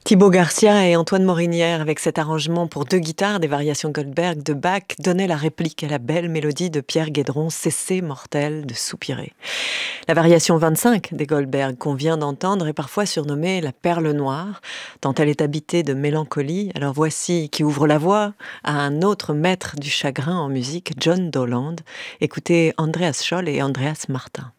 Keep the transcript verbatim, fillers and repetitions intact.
Thibaut Garcia et Antoine Morinière, avec cet arrangement pour deux guitares des variations Goldberg de Bach, donnaient la réplique à la belle mélodie de Pierre Guédron, Cessez, mortel, de soupirer. La variation vingt-cinq des Goldberg qu'on vient d'entendre est parfois surnommée la perle noire, tant elle est habitée de mélancolie. Alors voici qui ouvre la voie à un autre maître du chagrin en musique, John Dowland. Écoutez Andreas Scholl et Andreas Martin.